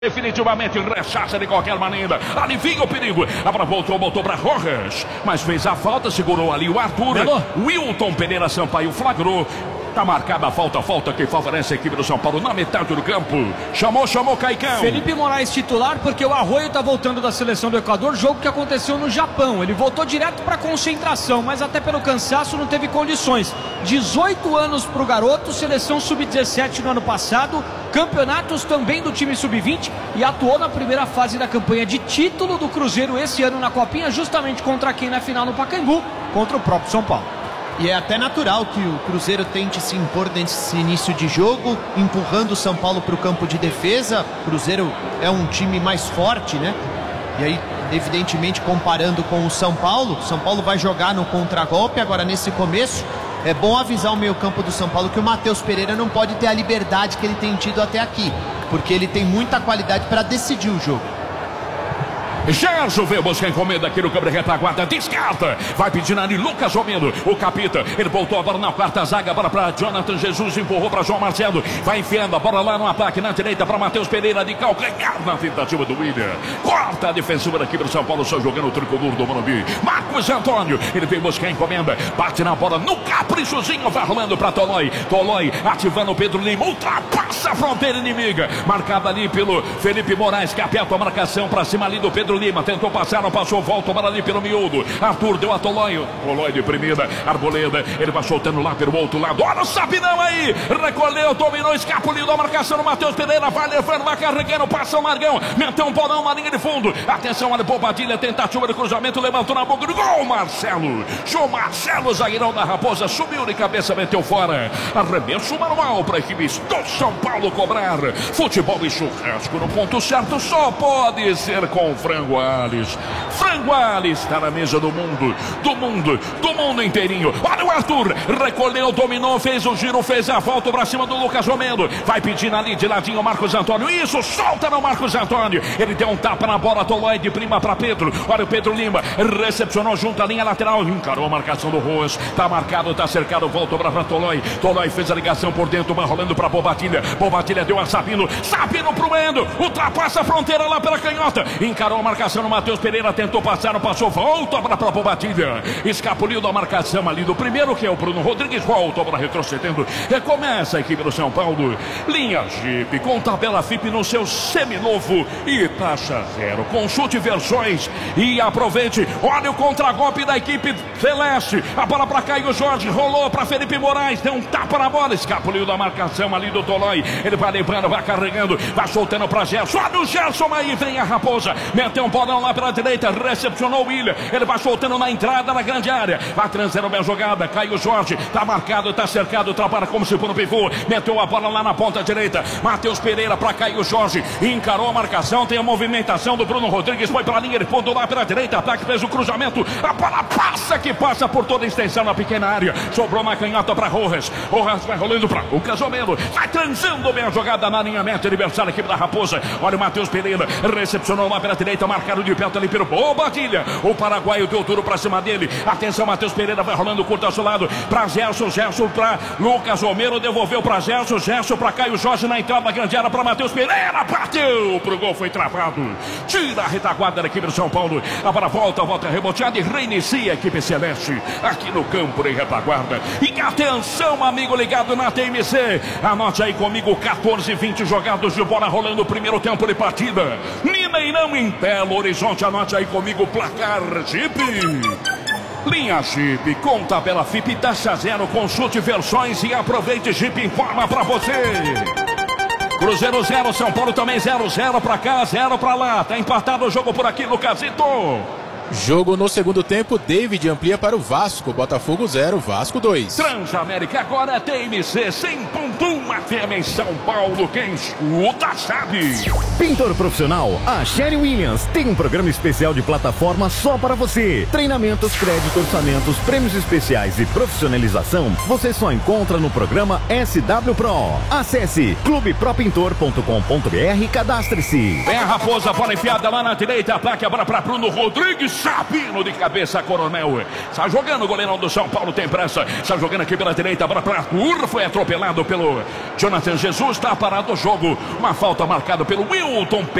Definitivamente rechaça de qualquer maneira. Alivia o perigo. A bola voltou para Rojas. Mas fez a falta, segurou ali o Arthur. Wilton Pereira Sampaio flagrou. Tá marcada a falta que favorece a equipe do São Paulo na metade do campo. Chamou Caicão. Felipe Moraes titular porque o Arroio tá voltando da seleção do Equador, jogo que aconteceu no Japão. Ele voltou direto para concentração, mas até pelo cansaço não teve condições. 18 anos pro garoto, seleção sub-17 no ano passado, campeonatos também do time sub-20 e atuou na primeira fase da campanha de título do Cruzeiro esse ano na Copinha, justamente contra quem na final no Pacaembu, contra o próprio São Paulo. E é até natural que o Cruzeiro tente se impor nesse início de jogo, empurrando o São Paulo para o campo de defesa. O Cruzeiro é um time mais forte, né? E aí, evidentemente, comparando com o São Paulo vai jogar no contragolpe. Agora, nesse começo, é bom avisar o meio-campo do São Paulo que o Matheus Pereira não pode ter a liberdade que ele tem tido até aqui, porque ele tem muita qualidade para decidir o jogo. Gerson vem buscar encomenda aqui no câmbio de retaguarda, descarta, vai pedindo ali Lucas Romero, o capita, ele voltou agora na quarta zaga, bola para Jonathan Jesus, empurrou para João Marcelo, vai enfiando a bola lá no ataque, na direita para Matheus Pereira de calcanhar na tentativa do William, corta a defensiva da equipe do São Paulo, só jogando o tricolor do Morumbi. Marcos Antônio, ele vem buscar encomenda, bate na bola no caprichozinho, vai rolando para Tolói ativando o Pedro Lima, ultrapassa a fronteira inimiga, marcada ali pelo Felipe Moraes, que aperta a marcação para cima ali do Pedro Lima, tentou passar, não passou, volta para ali pelo miúdo. Arthur deu a Tolói de primeira, Arboleda, ele vai soltando lá pelo outro lado. Olha o Sabinão aí, recolheu, dominou, escapuliu da marcação do Matheus Pereira, vai levando, vai carregando, passa o Margão, meteu um bolão na linha de fundo. Atenção, olha, Bobadilha, tentativa de cruzamento, levantou na boca do gol, Marcelo. João Marcelo, zagueirão da Raposa, subiu de cabeça, meteu fora. Arremesso manual para a equipe do São Paulo cobrar. Futebol e churrasco no ponto certo, só pode ser com Frango Alves. Frango Alves está na mesa do mundo inteirinho. Olha o Arthur, recolheu, dominou, fez o giro, fez a volta para cima do Lucas Romero. Vai pedindo ali de ladinho o Marcos Antônio. Isso, solta no Marcos Antônio. Ele deu um tapa na bola, Tolói de prima para Pedro. Olha o Pedro Lima, recepcionou junto à linha lateral, encarou a marcação do Roas. Tá marcado, tá cercado, voltou para Tolói. Tolói fez a ligação por dentro, vai rolando para Bobadilha. Bobadilha deu a Sabino pro Endo, ultrapassa a fronteira lá pela canhota. Encarou a marcação no Matheus Pereira, tentou passar, não passou, volta para a Bobadilha, escapuliu da marcação ali do primeiro, que é o Bruno Rodrigues, volta para retrocedendo, recomeça a equipe do São Paulo. Linha Jeep com tabela FIP no seu seminovo e taxa zero. Consulte versões e aproveite. Olha o contragolpe da equipe celeste, a bola para Caio Jorge, rolou para Felipe Moraes, deu um tapa na bola, escapuliu da marcação ali do Tolói, ele vai lembrando, vai carregando, vai soltando para Gerson. Olha o Gerson aí, vem a Raposa, meteu um bolão lá pela direita, recepcionou o William, ele vai soltando na entrada na grande área, vai transando bem a jogada, Caio Jorge, tá marcado, tá cercado, trabalha como se for no pivô, meteu a bola lá na ponta direita, Matheus Pereira para Caio Jorge, encarou a marcação, tem a movimentação do Bruno Rodrigues, foi pela linha de fundo lá pela direita, ataque, fez o cruzamento, a bola passa por toda a extensão na pequena área, sobrou na canhota para Rojas vai rolando para Lucas Romero, vai transando bem a jogada na linha meta, adversário equipe da Raposa. Olha o Matheus Pereira, recepcionou lá pela direita, marcado de perto ali pelo Bobadilha, o paraguaio deu duro para cima dele, atenção, Matheus Pereira vai rolando curto ao seu lado, para Gerson para Lucas Romero, devolveu para Gerson para Caio Jorge na entrada da grande área para Matheus Pereira, bateu pro gol, foi travado, tira a retaguarda da equipe do São Paulo, a bola volta reboteada e reinicia a equipe celeste aqui no campo de retaguarda. E atenção, amigo ligado na TMC, anote aí comigo, 14-20 jogados de bola rolando o primeiro tempo de partida, Mineirão em Belo Horizonte, anote aí comigo, placar Jeep. Linha Jeep com tabela FIP, taxa zero, consulte versões e aproveite. Jeep informa pra você. Cruzeiro 0, São Paulo também 0-0 pra cá, 0 pra lá, tá empatado o jogo por aqui, Lucasito. Jogo no segundo tempo, David amplia para o Vasco, Botafogo 0, Vasco 2. Transamérica agora é TMC 100.1 FM em São Paulo, quem escuta sabe. Pintor profissional, a Sherry Williams tem um programa especial de plataforma só para você. Treinamentos, crédito, orçamentos, prêmios especiais e profissionalização, você só encontra no programa SW Pro. Acesse clubepropintor.com.br e cadastre-se. Vem a Raposa, bola enfiada lá na direita, ataque, a bola para Bruno Rodrigues. Sabino de cabeça, Coronel. Está jogando o goleirão do São Paulo, tem pressa. Está jogando aqui pela direita, bola para Arthur. Foi atropelado pelo Jonathan Jesus. Está parado o jogo. Uma falta marcada pelo Wilton